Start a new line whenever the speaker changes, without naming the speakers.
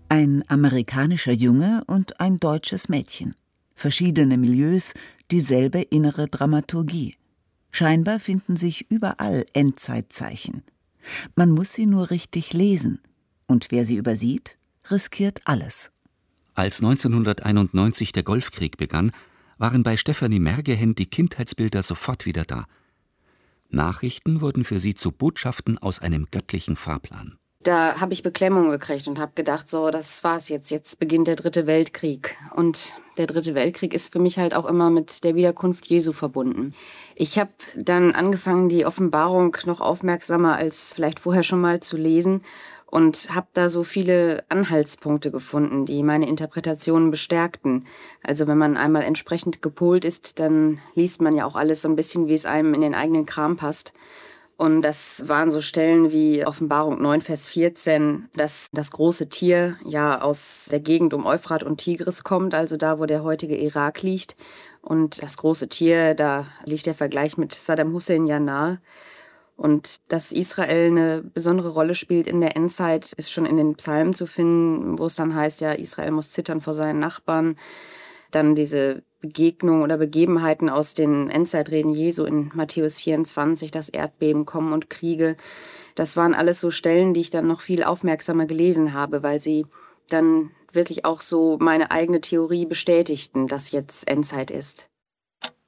Ein amerikanischer Junge und ein deutsches Mädchen. Verschiedene Milieus, dieselbe innere Dramaturgie. Scheinbar finden sich überall Endzeitzeichen. Man muss sie nur richtig lesen. Und wer sie übersieht, riskiert alles.
Als 1991 der Golfkrieg begann, waren bei Stefanie Mergehen die Kindheitsbilder sofort wieder da. Nachrichten wurden für sie zu Botschaften aus einem göttlichen Fahrplan.
Da habe ich Beklemmung gekriegt und habe gedacht, so, das war's jetzt. Jetzt beginnt der 3. Weltkrieg. Und der 3. Weltkrieg ist für mich halt auch immer mit der Wiederkunft Jesu verbunden. Ich habe dann angefangen, die Offenbarung noch aufmerksamer als vielleicht vorher schon mal zu lesen und habe da so viele Anhaltspunkte gefunden, die meine Interpretationen bestärkten. Also wenn man einmal entsprechend gepolt ist, dann liest man ja auch alles so ein bisschen, wie es einem in den eigenen Kram passt. Und das waren so Stellen wie Offenbarung 9, Vers 14, dass das große Tier ja aus der Gegend um Euphrat und Tigris kommt, also da, wo der heutige Irak liegt. Und das große Tier, da liegt der Vergleich mit Saddam Hussein ja nahe. Und dass Israel eine besondere Rolle spielt in der Endzeit, ist schon in den Psalmen zu finden, wo es dann heißt, ja, Israel muss zittern vor seinen Nachbarn. Dann diese Begegnungen oder Begebenheiten aus den Endzeitreden Jesu in Matthäus 24, das Erdbeben, Kommen und Kriege. Das waren alles so Stellen, die ich dann noch viel aufmerksamer gelesen habe, weil sie dann wirklich auch so meine eigene Theorie bestätigten, dass jetzt Endzeit ist.